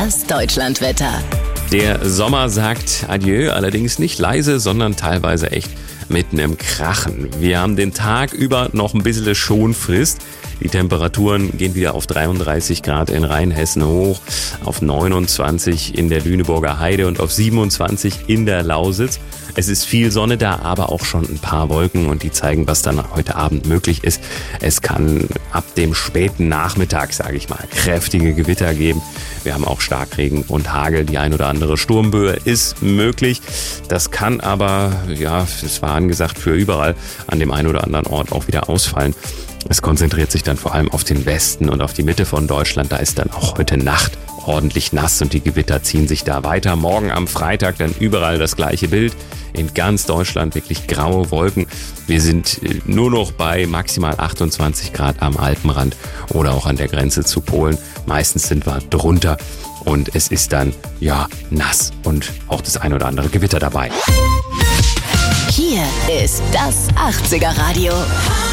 Das Deutschlandwetter. Der Sommer sagt Adieu, allerdings nicht leise, sondern teilweise echt mit einem Krachen. Wir haben den Tag über noch ein bisschen Schonfrist. Die Temperaturen gehen wieder auf 33 Grad in Rheinhessen hoch, auf 29 in der Lüneburger Heide und auf 27 in der Lausitz. Es ist viel Sonne da, aber auch schon ein paar Wolken und die zeigen, was dann heute Abend möglich ist. Es kann ab dem späten Nachmittag, sage ich mal, kräftige Gewitter geben. Wir haben auch Starkregen und Hagel. Die ein oder andere Sturmböe ist möglich. Das kann aber, es war angesagt, für überall an dem einen oder anderen Ort auch wieder ausfallen. Es konzentriert sich dann vor allem auf den Westen und auf die Mitte von Deutschland. Da ist dann auch heute Nacht ordentlich nass und die Gewitter ziehen sich da weiter. Morgen am Freitag dann überall das gleiche Bild. In ganz Deutschland wirklich graue Wolken. Wir sind nur noch bei maximal 28 Grad am Alpenrand oder auch an der Grenze zu Polen. Meistens sind wir drunter und es ist dann nass und auch das ein oder andere Gewitter dabei. Hier ist das 80er Radio.